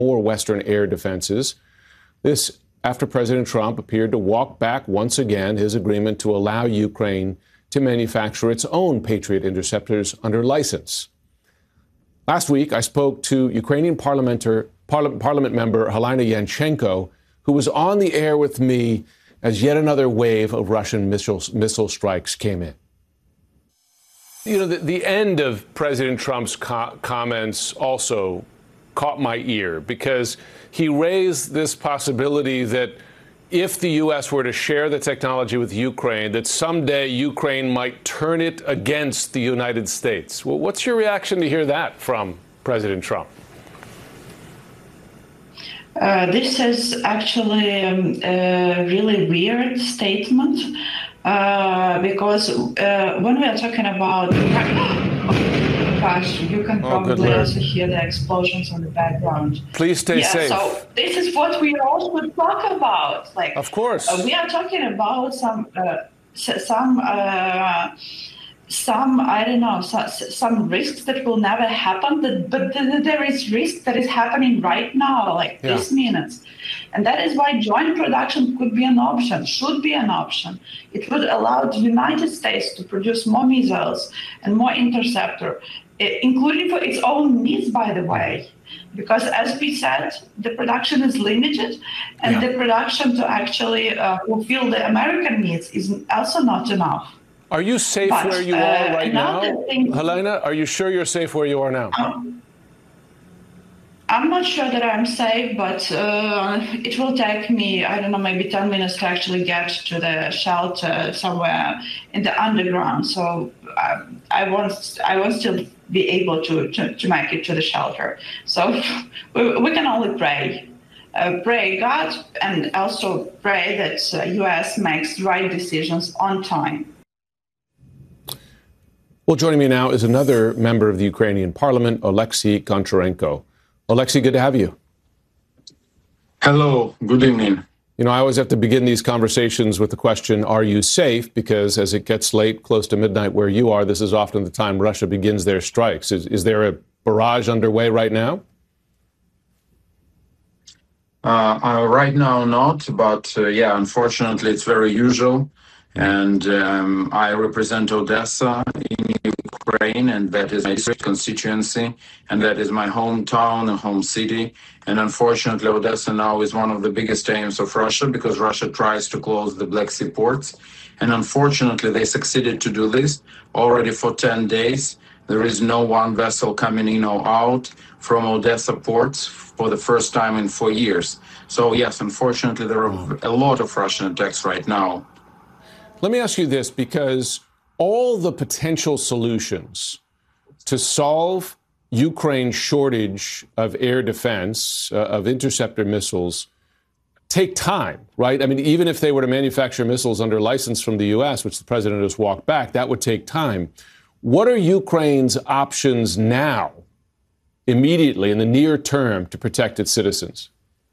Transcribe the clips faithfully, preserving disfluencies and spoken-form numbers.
more Western air defenses. This after President Trump appeared to walk back once again his agreement to allow Ukraine to manufacture its own Patriot interceptors under license. Last week, I spoke to Ukrainian parliamentar- Parli- parliament member Helena Yanchenko, who was on the air with me as yet another wave of Russian missile, missile strikes came in. You know, the, the end of President Trump's co- comments also caught my ear because he raised this possibility that if the U S were to share the technology with Ukraine, that someday Ukraine might turn it against the United States. Well, what's your reaction to hear that from President Trump? Uh, this is actually um, a really weird statement uh, because uh, when we are talking about gosh, you can probably oh, also hear the explosions in the background. Please stay yeah, safe. So this is what we also talk about. Like, of course, uh, we are talking about some uh, some. Uh, Some, I don't know, so, some risks that will never happen, but, but there is risk that is happening right now, like yeah. this minute. And that is why joint production could be an option, should be an option. It would allow the United States to produce more missiles and more interceptor, including for its own needs, by the way. Because as we said, the production is limited, and yeah. the production to actually uh, fulfill the American needs is also not enough. Are you safe but, where you uh, are right now, thing, Helena? Are you sure you're safe where you are now? Um, I'm not sure that I'm safe, but uh, it will take me, I don't know, maybe ten minutes to actually get to the shelter somewhere in the underground. So uh, I won't, I won't still be able to, to, to make it to the shelter. So we, we can only pray. Uh, pray God and also pray that uh, U S makes right decisions on time. Well, joining me now is another member of the Ukrainian parliament, Oleksiy Goncharenko. Oleksiy, good to have you. Hello, good evening. You know, I always have to begin these conversations with the question, are you safe? Because as it gets late, close to midnight where you are, this is often the time Russia begins their strikes. Is, is there a barrage underway right now? Uh, uh, right now, not. But uh, yeah, unfortunately, it's very usual. And um, I represent Odessa in Ukraine, and that is my constituency, and that is my hometown and home city. And unfortunately, Odessa now is one of the biggest aims of Russia because Russia tries to close the Black Sea ports. And unfortunately, they succeeded to do this already for ten days. There is no one vessel coming in or out from Odessa ports for the first time in four years. So yes, unfortunately, there are a lot of Russian attacks right now. Let me ask you this, because all the potential solutions to solve Ukraine's shortage of air defense, uh, of interceptor missiles, take time, right? I mean, even if they were to manufacture missiles under license from the U S, which the president has walked back, that would take time. What are Ukraine's options now, immediately, in the near term, to protect its citizens?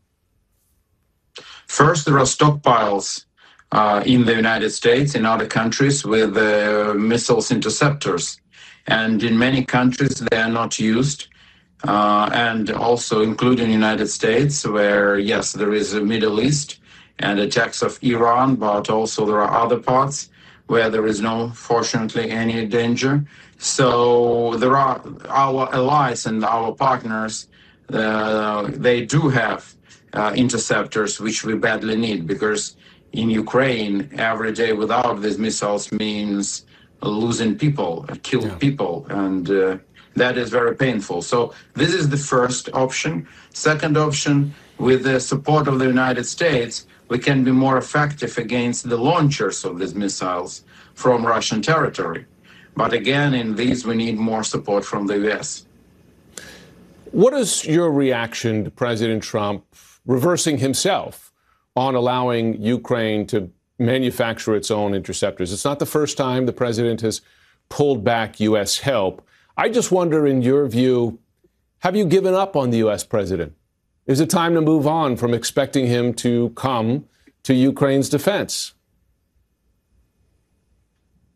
First, there are stockpiles Uh, in the United States, in other countries, with uh, missiles interceptors. And in many countries, they are not used. Uh, and also including the United States, where, yes, there is a Middle East and attacks of Iran, but also there are other parts where there is no, fortunately, any danger. So there are our allies and our partners, uh, they do have uh, interceptors, which we badly need, because in Ukraine, every day without these missiles means losing people, killed yeah. people, and uh, that is very painful. So this is the first option. Second option, with the support of the United States, we can be more effective against the launchers of these missiles from Russian territory. But again, in these, we need more support from the U S. What is your reaction to President Trump reversing himself on allowing Ukraine to manufacture its own interceptors? It's not the first time the president has pulled back U S help. I just wonder, in your view, have you given up on the U S president? Is it time to move on from expecting him to come to Ukraine's defense?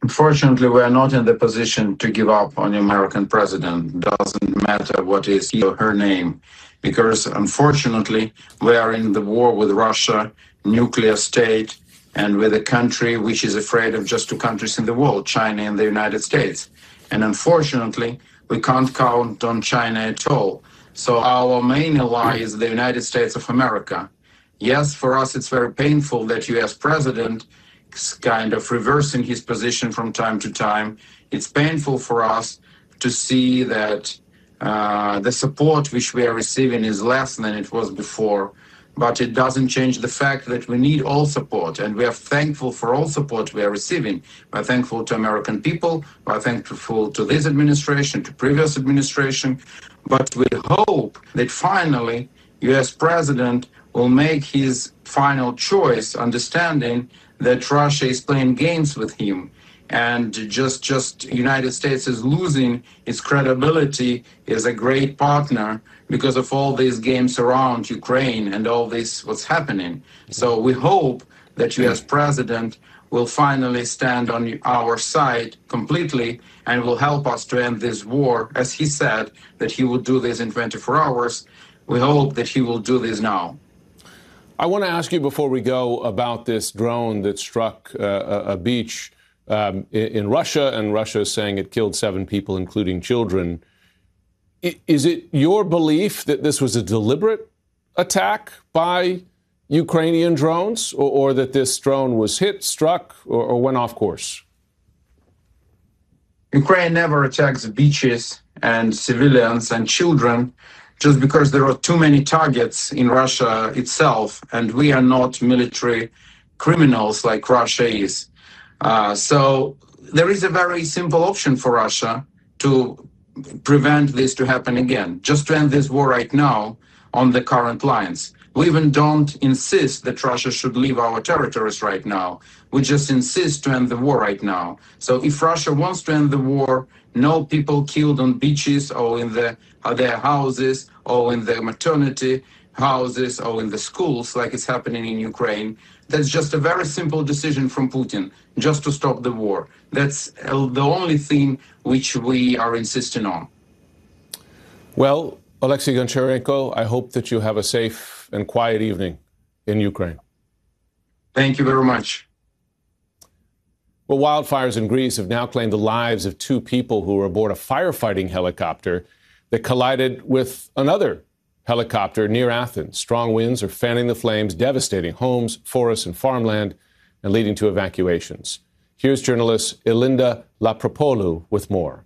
Unfortunately, we are not in the position to give up on the American president. Doesn't matter what is he or her name, because unfortunately, we are in the war with Russia, nuclear state, and with a country which is afraid of just two countries in the world, China and the United States. And unfortunately, we can't count on China at all. So our main ally is the United States of America. Yes, for us, it's very painful that U S president is kind of reversing his position from time to time. It's painful for us to see that uh, the support which we are receiving is less than it was before. But it doesn't change the fact that we need all support, and we are thankful for all support we are receiving. We're thankful to American people, we're thankful to this administration, to previous administration, but we hope that finally U S president will make his final choice, understanding that Russia is playing games with him. And just just United States is losing its credibility as a great partner because of all these games around Ukraine and all this what's happening. So we hope that U S president will finally stand on our side completely and will help us to end this war, as he said that he would do this in twenty-four hours. We hope that he will do this now. I want to ask you before we go about this drone that struck uh, a beach Um, in Russia, and Russia is saying it killed seven people, including children. Is it your belief that this was a deliberate attack by Ukrainian drones, or, or that this drone was hit, struck, or, or went off course? Ukraine never attacks beaches and civilians and children just because there are too many targets in Russia itself, and we are not military criminals like Russia is. Uh, so there is a very simple option for Russia to prevent this to happen again, just to end this war right now on the current lines. We even don't insist that Russia should leave our territories right now. We just insist to end the war right now. So if Russia wants to end the war, no people killed on beaches or in the, uh, their houses or in their maternity houses or in the schools like it's happening in Ukraine. That's just a very simple decision from Putin, just to stop the war. That's uh, the only thing which we are insisting on. Well, Alexei Goncharenko, I hope that you have a safe and quiet evening in Ukraine. Thank you very much. Well, wildfires in Greece have now claimed the lives of two people who were aboard a firefighting helicopter that collided with another helicopter near Athens. Strong winds are fanning the flames, devastating homes, forests, and farmland, and leading to evacuations. Here's journalist Elinda Lapropoulou with more.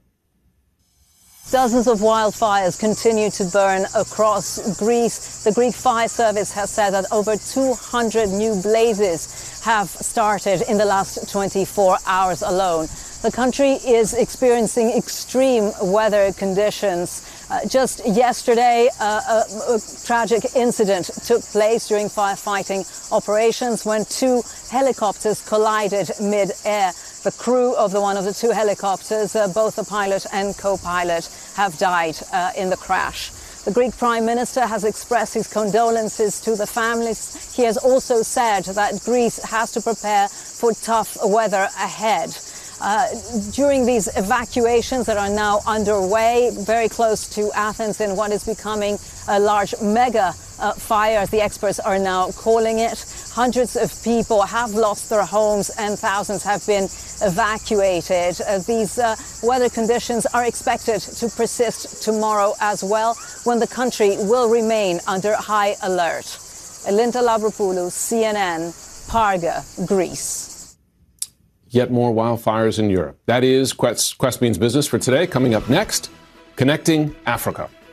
Dozens of wildfires continue to burn across Greece. The Greek Fire Service has said that over two hundred new blazes have started in the last twenty-four hours alone. The country is experiencing extreme weather conditions. Uh, just yesterday, uh, a, a tragic incident took place during firefighting operations when two helicopters collided mid-air. The crew of the one of the two helicopters, uh, both the pilot and co-pilot, have died uh, in the crash. The Greek Prime Minister has expressed his condolences to the families. He has also said that Greece has to prepare for tough weather ahead. Uh, during these evacuations that are now underway, very close to Athens in what is becoming a large mega uh, fire, as the experts are now calling it, hundreds of people have lost their homes and thousands have been evacuated. Uh, these uh, weather conditions are expected to persist tomorrow as well, when the country will remain under high alert. Elinda Lapropoulou, C N N, Parga, Greece. Yet more wildfires in Europe. That is Quest, Quest Means Business for today. Coming up next, Connecting Africa.